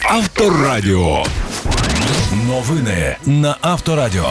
Авторадіо. Новини на Авторадіо.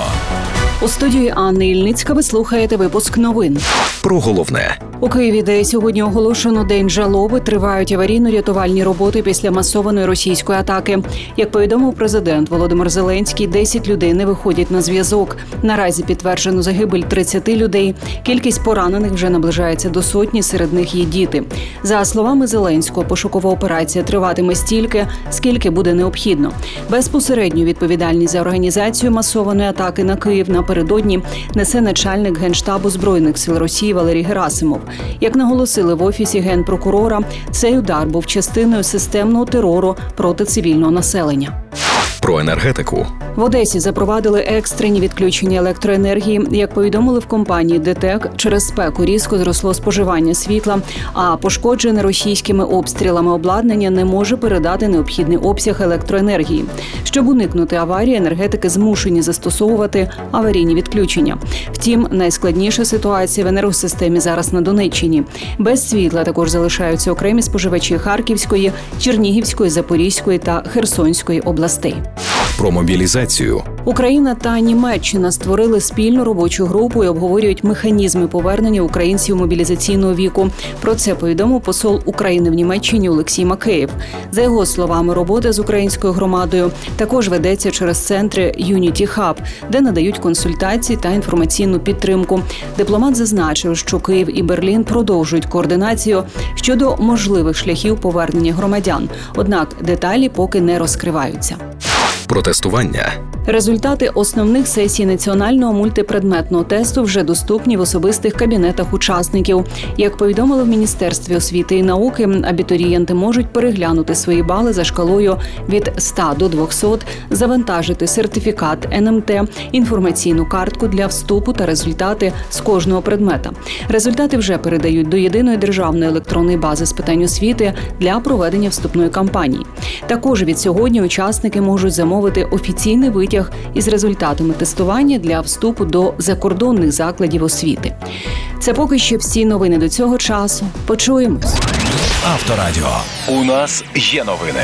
У студії Анни Ільницька ви слухаєте випуск новин. Про головне. У Києві, де сьогодні оголошено День жалоби, тривають аварійно-рятувальні роботи після масованої російської атаки. Як повідомив президент Володимир Зеленський, 10 людей не виходять на зв'язок. Наразі підтверджено загибель 30 людей. Кількість поранених вже наближається до сотні, серед них є діти. За словами Зеленського, пошукова операція триватиме стільки, скільки буде необхідно. Безпосередню відповідальність за організацію масованої атаки на Київ напередодні несе начальник Генштабу Збройних сил Росії Валерій Герасимов. Як наголосили в Офісі Генпрокурора, цей удар був частиною системного терору проти цивільного населення. Про енергетику. В Одесі запровадили екстрені відключення електроенергії. Як повідомили в компанії ДТЕК, через спеку різко зросло споживання світла, а пошкоджене російськими обстрілами обладнання не може передати необхідний обсяг електроенергії. Щоб уникнути аварії, енергетики змушені застосовувати аварійні відключення. Втім, найскладніша ситуація в енергосистемі зараз на Донеччині. Без світла також залишаються окремі споживачі Харківської, Чернігівської, Запорізької та Херсонської областей. Про мобілізацію. Україна та Німеччина створили спільну робочу групу і обговорюють механізми повернення українців мобілізаційного віку. Про це повідомив посол України в Німеччині Олексій Макеєв. За його словами, робота з українською громадою також ведеться через центри Unity Hub, де надають консультації та інформаційну підтримку. Дипломат зазначив, що Київ і Берлін продовжують координацію щодо можливих шляхів повернення громадян. Однак деталі поки не розкриваються. Про тестування. Результати основних сесій національного мультипредметного тесту вже доступні в особистих кабінетах учасників. Як повідомили в Міністерстві освіти і науки, абітурієнти можуть переглянути свої бали за шкалою від 100 до 200, завантажити сертифікат НМТ, інформаційну картку для вступу та результати з кожного предмета. Результати вже передають до єдиної державної електронної бази з питань освіти для проведення вступної кампанії. Також від сьогодні учасники можуть замовити офіційний витяг із результатами тестування для вступу до закордонних закладів освіти. Це поки що всі новини до цього часу. Почуємось. Авторадіо. У нас є новини.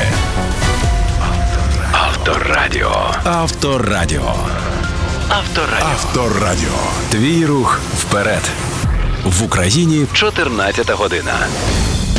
Авторадіо. Авторадіо. Авторадіо. Авторадіо. Твій рух вперед. В Україні 14 година.